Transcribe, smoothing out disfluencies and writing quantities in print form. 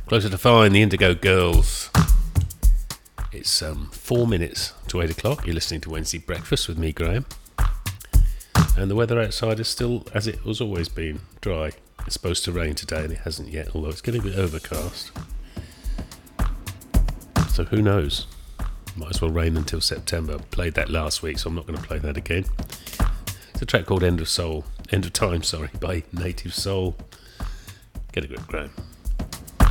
Closer to Fine, the Indigo Girls. It's 4 minutes to 8 o'clock. You're listening to Wednesday Breakfast with me, Graham. And the weather outside is still, as it has always been, dry. It's supposed to rain today and it hasn't yet, although it's getting a bit overcast. So who knows? Might as well rain until September. I played that last week, so I'm not going to play that again. It's a track called End of Time, by Native Soul. Get a grip, Graham.